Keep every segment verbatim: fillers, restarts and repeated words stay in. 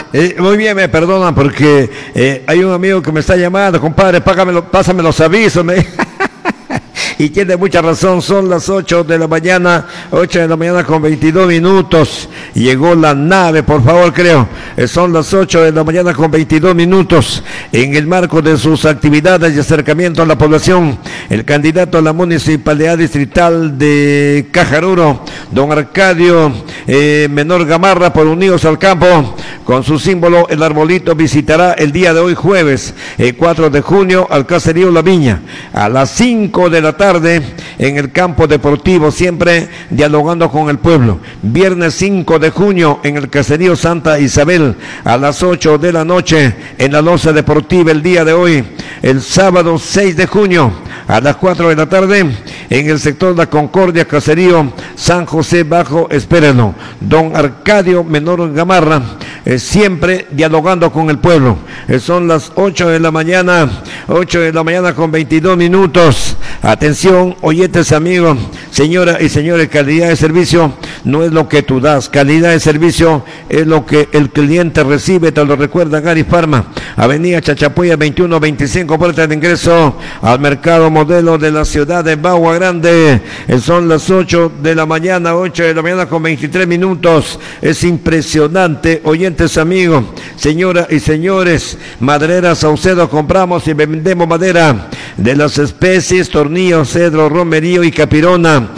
Eh, muy bien, me perdonan porque eh, hay un amigo que me está llamando, compadre, págamelo, pásame los avisos. Me... Y tiene mucha razón, son las ocho de la mañana, ocho de la mañana con veintidós minutos. Llegó la nave, por favor, creo. Eh, son las ocho de la mañana con veintidós minutos. En el marco de sus actividades y acercamiento a la población, el candidato a la Municipalidad Distrital de Cajaruro, don Arcadio eh, Menor Gamarra, por Unidos al Campo, con su símbolo el arbolito, visitará el día de hoy, jueves, eh, cuatro de junio, al caserío La Viña, a las cinco de la tarde, en el campo deportivo, siempre dialogando con el pueblo. Viernes cinco de junio, en el caserío Santa Isabel, a las ocho de la noche, en la loza deportiva el día de hoy. El sábado seis de junio, a las cuatro de la tarde, en el sector La Concordia, caserío San José Bajo, espérenlo. Don Arcadio Menor Gamarra, eh, siempre dialogando con el pueblo. Eh, son las ocho de la mañana, ocho de la mañana con veintidós minutos. Atención, oyentes amigos, señoras y señores, calidad de servicio no es lo que tú das, calidad de servicio es lo que el cliente recibe, te lo recuerda Gary Pharma, Avenida Chachapoya veintiuno veinticinco, puerta de ingreso al mercado modelo de la ciudad de Bagua Grande. Son las ocho de la mañana, ocho de la mañana con veintitrés minutos. Es impresionante, oyentes amigos, señoras y señores, Maderera Saucedo, compramos y vendemos madera de las especies tornillo, cedro, romerío y capirona.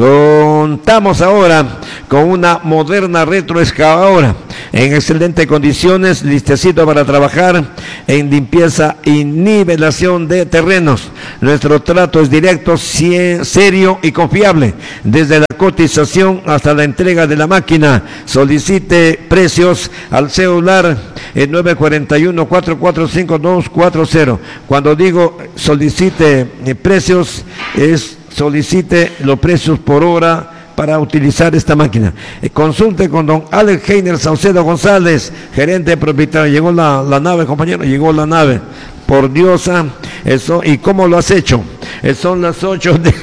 Contamos ahora con una moderna retroexcavadora en excelentes condiciones, listecito para trabajar en limpieza y nivelación de terrenos. Nuestro trato es directo, serio y confiable, desde la cotización hasta la entrega de la máquina. Solicite precios al celular el nueve cuatro uno, cuatro cuatro cinco, dos cuatro cero. Cuando digo solicite eh, precios, es solicite los precios por hora para utilizar esta máquina. Eh, consulte con don Alex Heiner Saucedo González, gerente propietario. Llegó la, la nave, compañero, llegó la nave. Por Dios, eso. ¿Y cómo lo has hecho? Eh, son las ocho de...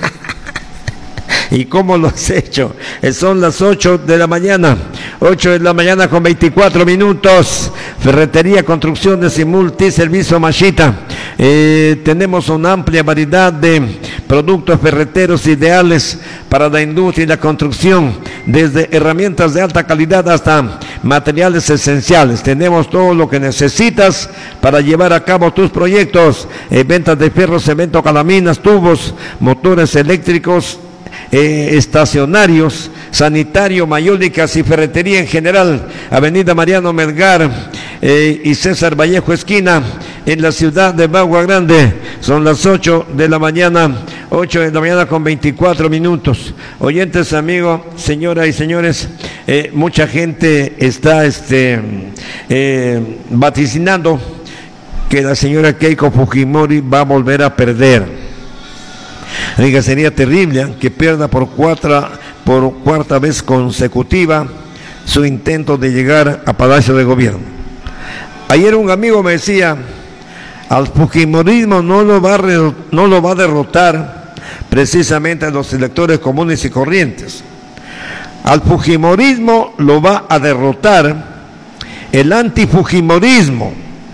¿Y cómo lo has hecho? Eh, son las ocho de la mañana, ocho de la mañana con veinticuatro minutos. Ferretería, construcciones y multiservicio Machita. Eh, tenemos una amplia variedad de productos ferreteros ideales para la industria y la construcción, desde herramientas de alta calidad hasta materiales esenciales. Tenemos todo lo que necesitas para llevar a cabo tus proyectos. Eh, ventas de fierro, cemento, calaminas, tubos, motores eléctricos, Eh, estacionarios, sanitario, mayólicas y ferretería en general. Avenida Mariano Melgar eh, y César Vallejo esquina, en la ciudad de Bagua Grande. Son las ocho de la mañana, ocho de la mañana con veinticuatro minutos. Oyentes amigos, señoras y señores, eh, mucha gente está este, eh, vaticinando que la señora Keiko Fujimori va a volver a perder. Oiga, sería terrible ¿eh? que pierda por cuarta, por cuarta vez consecutiva su intento de llegar a Palacio de Gobierno. Ayer un amigo me decía, al fujimorismo no lo va a, re, no lo va a derrotar precisamente a los electores comunes y corrientes. Al fujimorismo lo va a derrotar el antifujimorismo.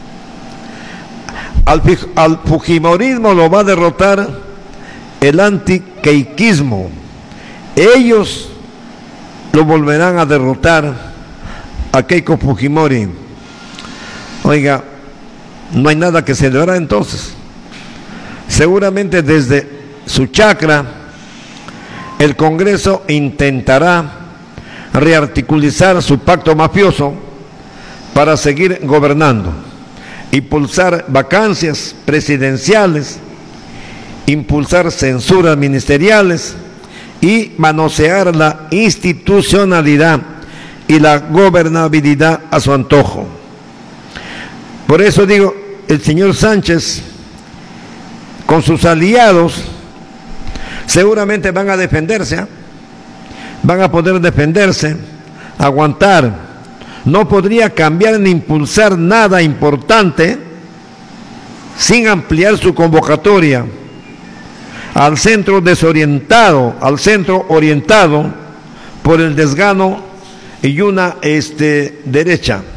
Al, al fujimorismo lo va a derrotar el antiqueiquismo. Ellos lo volverán a derrotar a Keiko Fujimori. Oiga, no hay nada que celebrar entonces. Seguramente desde su chacra el Congreso intentará rearticulizar su pacto mafioso para seguir gobernando, impulsar vacancias presidenciales, impulsar censuras ministeriales y manosear la institucionalidad y la gobernabilidad a su antojo. Por eso digo, el señor Sánchez con sus aliados seguramente van a defenderse, ¿eh? van a poder defenderse, aguantar. No podría cambiar ni impulsar nada importante sin ampliar su convocatoria al centro desorientado, al centro orientado por el desgano y una este, derecha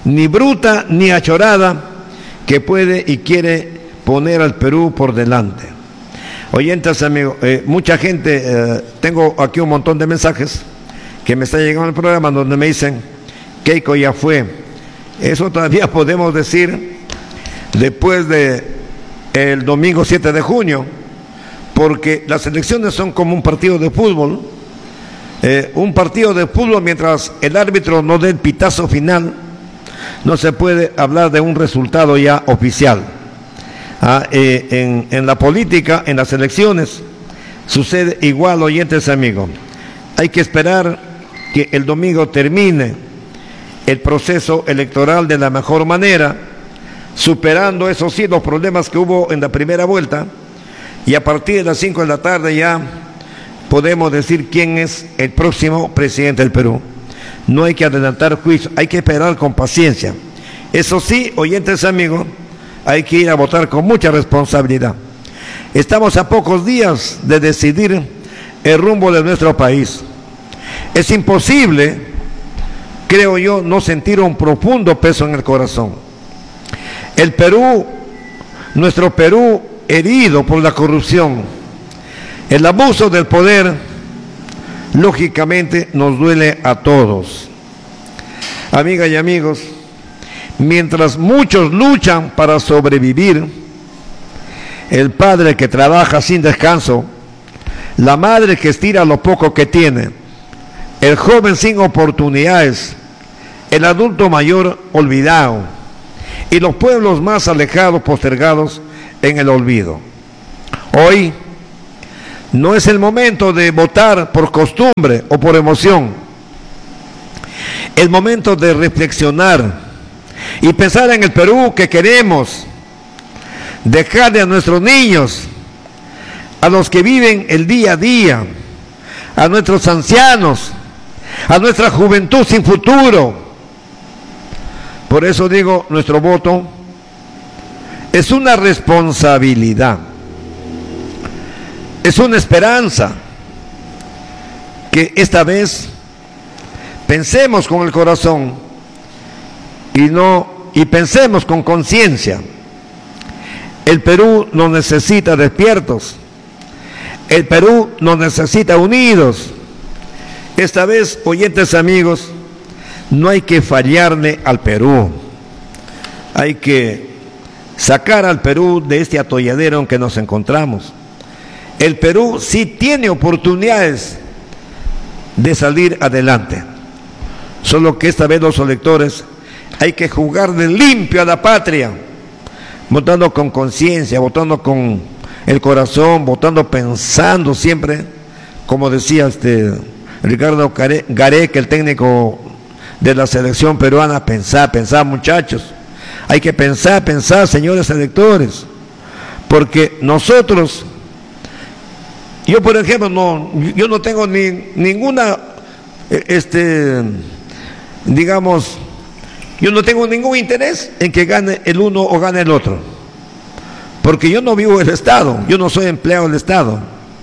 ni bruta ni achorada, que puede y quiere poner al Perú por delante. Oyentes, amigos, eh, mucha gente, eh, tengo aquí un montón de mensajes que me está llegando al programa donde me dicen, Keiko ya fue. Eso todavía podemos decir después de el domingo siete de junio, porque las elecciones son como un partido de fútbol, eh, un partido de fútbol mientras el árbitro no dé el pitazo final, no se puede hablar de un resultado ya oficial. Ah, eh, en, en la política, en las elecciones, sucede igual, oyentes amigos. Hay que esperar que el domingo termine el proceso electoral de la mejor manera, superando, eso sí, los problemas que hubo en la primera vuelta, y a partir de las cinco de la tarde ya podemos decir quién es el próximo presidente del Perú. No hay que adelantar juicio, hay que esperar con paciencia. Eso sí, oyentes amigos, hay que ir a votar con mucha responsabilidad. Estamos a pocos días de decidir el rumbo de nuestro país. Es imposible, creo yo, no sentir un profundo peso en el corazón. El Perú, nuestro Perú herido por la corrupción, el abuso del poder, lógicamente nos duele a todos. Amigas y amigos, mientras muchos luchan para sobrevivir, el padre que trabaja sin descanso, la madre que estira lo poco que tiene, el joven sin oportunidades, el adulto mayor olvidado y los pueblos más alejados, postergados en el olvido. Hoy no es el momento de votar por costumbre o por emoción. El momento de reflexionar y pensar en el Perú que queremos, dejarle a nuestros niños, a los que viven el día a día, a nuestros ancianos, a nuestra juventud sin futuro. Por eso digo, nuestro voto es una responsabilidad, es una esperanza, que esta vez pensemos con el corazón y no y pensemos con conciencia. El Perú nos necesita despiertos, el Perú nos necesita unidos. Esta vez, oyentes amigos, no hay que fallarle al Perú, hay que sacar al Perú de este atolladero en que nos encontramos. El Perú sí tiene oportunidades de salir adelante, solo que esta vez los electores hay que jugarle limpio a la patria, votando con conciencia, votando con el corazón, votando pensando siempre, como decía este Ricardo Gareca, el técnico de la selección peruana, pensar, pensar muchachos, hay que pensar, pensar, señores electores, porque nosotros, yo por ejemplo, no, yo no tengo ni ninguna, este, digamos, yo no tengo ningún interés en que gane el uno o gane el otro, porque yo no vivo el Estado, yo no soy empleado del Estado,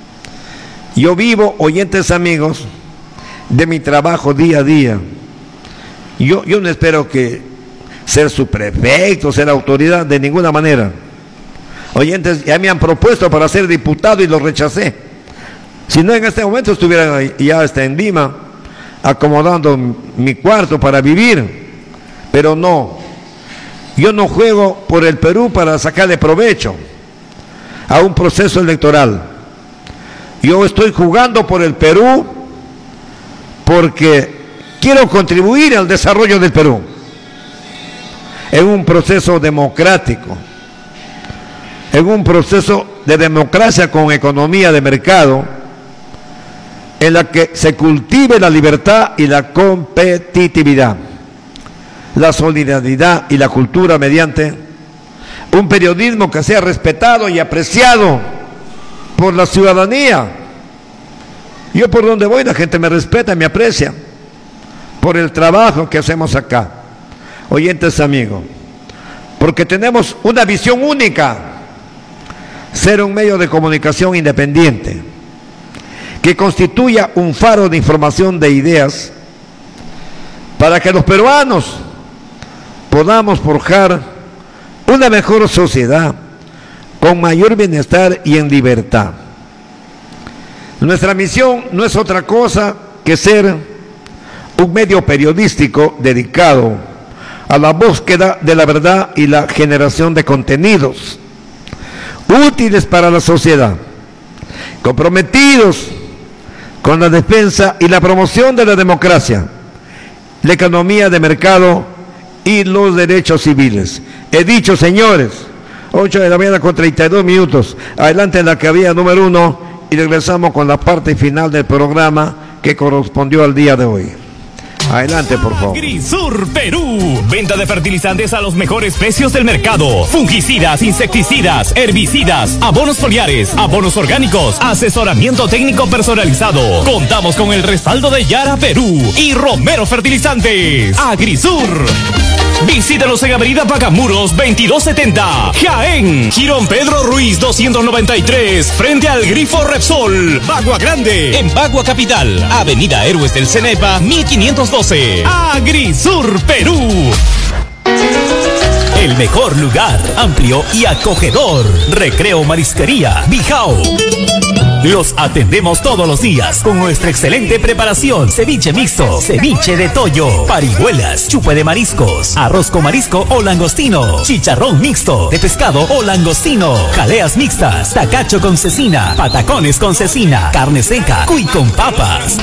yo vivo, oyentes amigos, de mi trabajo día a día. Yo, yo no espero que ser subprefecto, ser autoridad, de ninguna manera. Oyentes, ya me han propuesto para ser diputado y lo rechacé. Si no, en este momento estuviera ya está en Lima, acomodando mi cuarto para vivir, pero no. Yo no juego por el Perú para sacarle provecho a un proceso electoral. Yo estoy jugando por el Perú porque quiero contribuir al desarrollo del Perú en un proceso democrático, en un proceso de democracia con economía de mercado, en la que se cultive la libertad y la competitividad, la solidaridad y la cultura mediante un periodismo que sea respetado y apreciado por la ciudadanía. Yo por donde voy la gente me respeta, me aprecia por el trabajo que hacemos acá, oyentes amigos, porque tenemos una visión única: ser un medio de comunicación independiente que constituya un faro de información, de ideas, para que los peruanos podamos forjar una mejor sociedad con mayor bienestar y en libertad. Nuestra misión no es otra cosa que ser un medio periodístico dedicado a la búsqueda de la verdad y la generación de contenidos útiles para la sociedad, comprometidos con la defensa y la promoción de la democracia, la economía de mercado y los derechos civiles. He dicho, señores, ocho de la mañana con treinta y dos minutos. Adelante en la cabina número uno y regresamos con la parte final del programa que correspondió al día de hoy. Adelante, por favor. Agrisur Perú. Venta de fertilizantes a los mejores precios del mercado. Fungicidas, insecticidas, herbicidas, abonos foliares, abonos orgánicos, asesoramiento técnico personalizado. Contamos con el respaldo de Yara Perú y Romero Fertilizantes. Agrisur. Visítanos en Avenida Pacamuros veintidós setenta, Jaén. Girón Pedro Ruiz doscientos noventa y tres, frente al Grifo Repsol, Bagua Grande. En Bagua Capital, Avenida Héroes del Cenepa mil quinientos doce. Agrisur Perú. El mejor lugar, amplio y acogedor. Recreo Marisquería Bijao. Los atendemos todos los días con nuestra excelente preparación. Ceviche mixto, ceviche de toyo, parihuelas, chupe de mariscos, arroz con marisco o langostino, chicharrón mixto de pescado o langostino, jaleas mixtas, tacacho con cecina, patacones con cecina, carne seca, cuy con papas.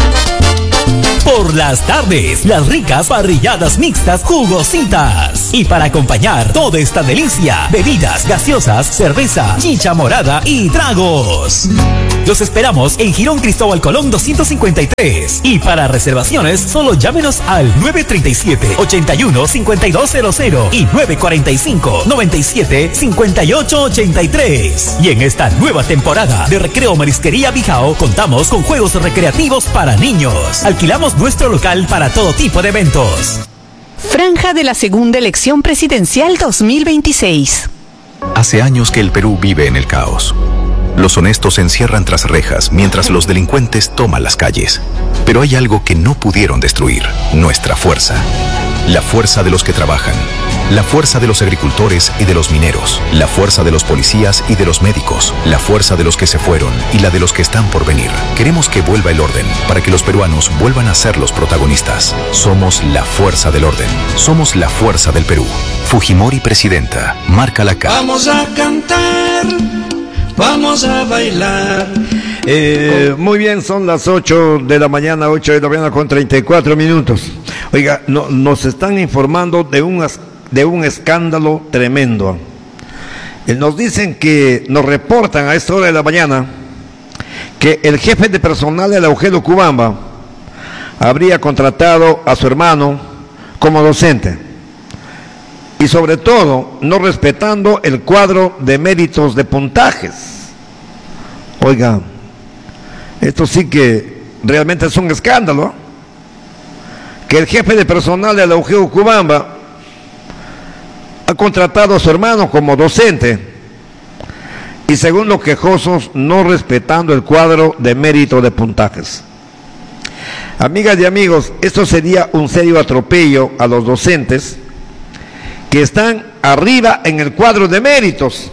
Por las tardes, las ricas parrilladas mixtas jugositas. Y para acompañar toda esta delicia, bebidas gaseosas, cerveza, chicha morada y tragos. Los esperamos en Girón Cristóbal Colón doscientos cincuenta y tres. Y para reservaciones, solo llámenos al nueve tres siete, ocho uno, cinco dos cero cero y nueve cuatro cinco, nueve siete, cinco ocho ocho tres. Y en esta nueva temporada de Recreo Marisquería Bijao, contamos con juegos recreativos para niños. Alquilamos nuestro local para todo tipo de eventos. Franja de la segunda elección presidencial dos mil veintiséis. Hace años que el Perú vive en el caos. Los honestos se encierran tras rejas mientras los delincuentes toman las calles. Pero hay algo que no pudieron destruir: nuestra fuerza. La fuerza de los que trabajan. La fuerza de los agricultores y de los mineros. La fuerza de los policías y de los médicos. La fuerza de los que se fueron y la de los que están por venir. Queremos que vuelva el orden para que los peruanos vuelvan a ser los protagonistas. Somos la fuerza del orden. Somos la fuerza del Perú. Fujimori presidenta. Marca la K. Vamos a cantar. Vamos a bailar. Eh, muy bien, son las ocho de la mañana, ocho de la mañana con treinta y cuatro minutos. Oiga, no, nos están informando de un, de un escándalo tremendo. Eh, nos dicen que, nos reportan a esta hora de la mañana, que el jefe de personal de la Eugenio Cubamba habría contratado a su hermano como docente. Y sobre todo, no respetando el cuadro de méritos de puntajes. Oiga, esto sí que realmente es un escándalo. Que el jefe de personal de la Eugenio Cubamba ha contratado a su hermano como docente y, según los quejosos, no respetando el cuadro de mérito de puntajes. Amigas y amigos, esto sería un serio atropello a los docentes que están arriba en el cuadro de méritos.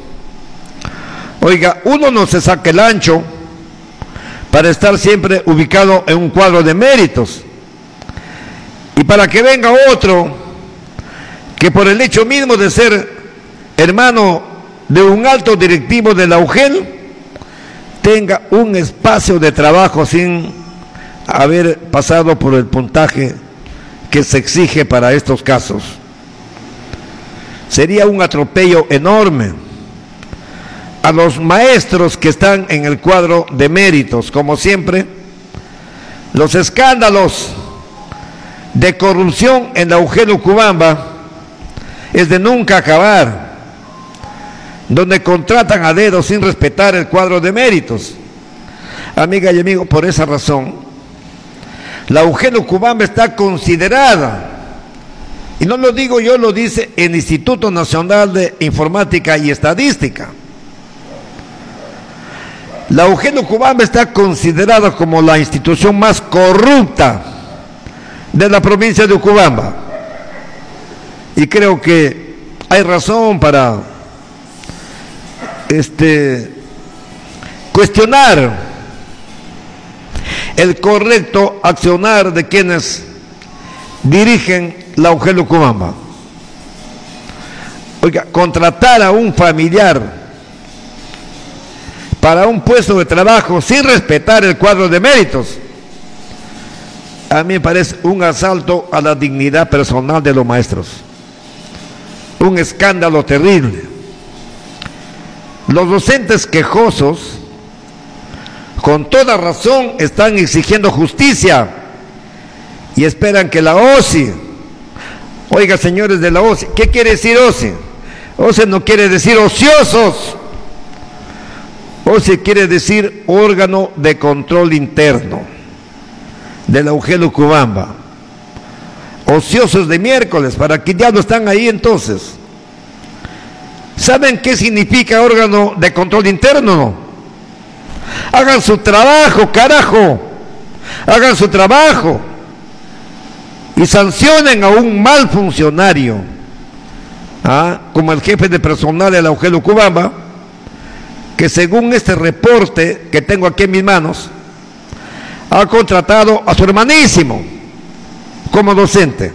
Oiga, uno no se saca el ancho para estar siempre ubicado en un cuadro de méritos, y para que venga otro que por el hecho mismo de ser hermano de un alto directivo de la U G E L tenga un espacio de trabajo sin haber pasado por el puntaje que se exige para estos casos. Sería un atropello enorme a los maestros que están en el cuadro de méritos. Como siempre, los escándalos de corrupción en la Eugenio Cubamba es de nunca acabar, donde contratan a dedo sin respetar el cuadro de méritos. Amiga y amigo, por esa razón, la Eugenio Cubamba está considerada, y no lo digo yo, lo dice el Instituto Nacional de Informática y Estadística. La Eugenio Cubamba está considerada como la institución más corrupta de la provincia de Ucubamba. y creo que hay razón para este, cuestionar el correcto accionar de quienes dirigen la Augelo Cubamba. Oiga, contratar a un familiar para un puesto de trabajo sin respetar el cuadro de méritos, a mí me parece un asalto a la dignidad personal de los maestros, un escándalo terrible. Los docentes quejosos, con toda razón, están exigiendo justicia y esperan que la O S I, oiga señores de la O S I, ¿qué quiere decir O S I? O S I no quiere decir ociosos, O S I quiere decir órgano de control interno de la Augelo Cubamba. Ociosos de miércoles, para que ya no están ahí entonces. ¿Saben qué significa órgano de control interno? Hagan su trabajo, carajo. Hagan su trabajo y sancionen a un mal funcionario, ¿ah? como el jefe de personal de la Augelo Cubamba, que según este reporte que tengo aquí en mis manos, ha contratado a su hermanísimo como docente.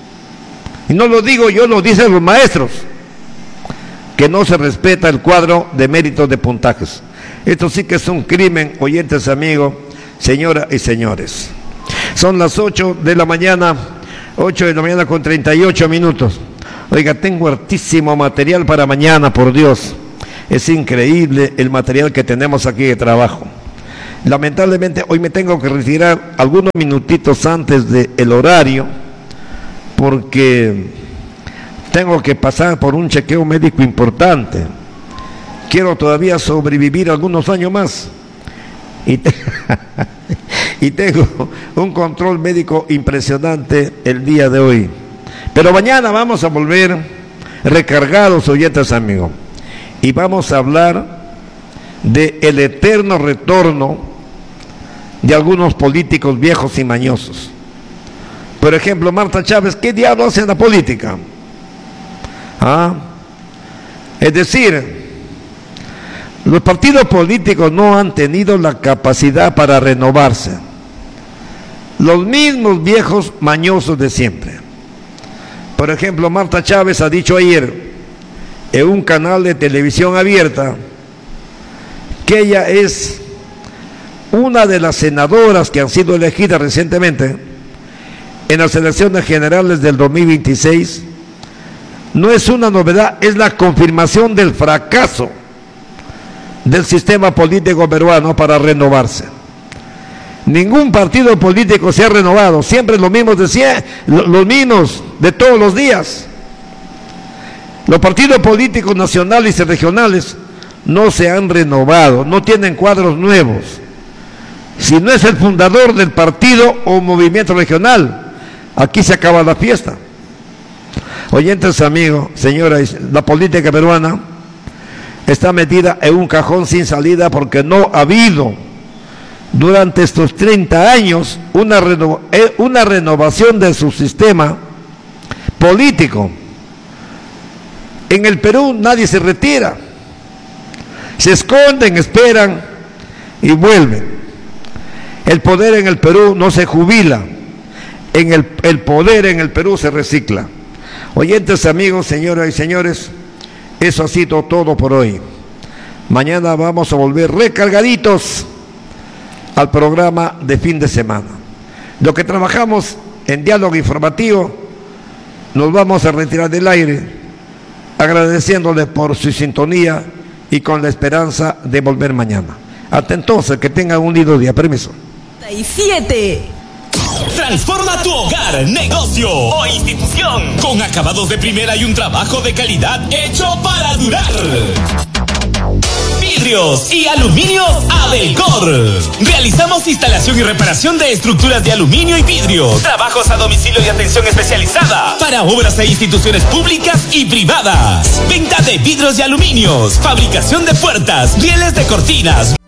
Y no lo digo yo, lo dicen los maestros, que no se respeta el cuadro de méritos de puntajes. Esto sí que es un crimen, oyentes amigos, señoras y señores. Son las ocho de la mañana, ocho de la mañana con treinta y ocho minutos. Oiga, tengo hartísimo material para mañana, por Dios. Es increíble el material que tenemos aquí de trabajo. Lamentablemente hoy me tengo que retirar algunos minutitos antes del horario, porque tengo que pasar por un chequeo médico importante. Quiero todavía sobrevivir algunos años más. Y, te y tengo un control médico impresionante el día de hoy. Pero mañana vamos a volver recargados, oyentes amigos. Y vamos a hablar de el eterno retorno de algunos políticos viejos y mañosos. Por ejemplo, Marta Chávez, ¿qué diablo hace en la política? ¿Ah? Es decir, los partidos políticos no han tenido la capacidad para renovarse. Los mismos viejos mañosos de siempre. Por ejemplo, Marta Chávez ha dicho ayer en un canal de televisión abierta que ella es una de las senadoras que han sido elegidas recientemente en las elecciones generales del dos mil veintiséis. No es una novedad, es la confirmación del fracaso del sistema político peruano para renovarse. Ningún partido político se ha renovado, siempre los mismos de cien, los mismos de todos los días. Los partidos políticos nacionales y regionales no se han renovado, no tienen cuadros nuevos. Si no es el fundador del partido o movimiento regional, aquí se acaba la fiesta. Oyentes amigos, señoras, la política peruana está metida en un cajón sin salida porque no ha habido durante estos treinta años una, reno, una renovación de su sistema político. En el Perú nadie se retira, se esconden, esperan y vuelven. El poder en el Perú no se jubila, en el, el poder en el Perú se recicla. Oyentes amigos, señoras y señores, eso ha sido todo por hoy. Mañana vamos a volver recargaditos al programa de fin de semana. Lo que trabajamos en diálogo informativo, nos vamos a retirar del aire, agradeciéndole por su sintonía y con la esperanza de volver mañana. Hasta entonces, que tengan un lindo día. Permiso. siete. Transforma tu hogar, negocio o institución con acabados de primera y un trabajo de calidad hecho para durar. Vidrios y aluminios Abelcor. Realizamos instalación y reparación de estructuras de aluminio y vidrio. Trabajos a domicilio y atención especializada para obras e instituciones públicas y privadas. Venta de vidrios y aluminios. Fabricación de puertas, rieles de cortinas.